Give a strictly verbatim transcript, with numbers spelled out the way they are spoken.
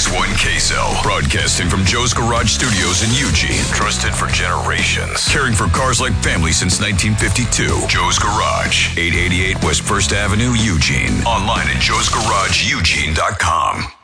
One Queso, broadcasting from Joe's Garage Studios in Eugene. Trusted for generations. Caring for cars like family since nineteen fifty-two. Joe's Garage, eight eighty-eight West First Avenue, Eugene. Online at joes garage eugene dot com.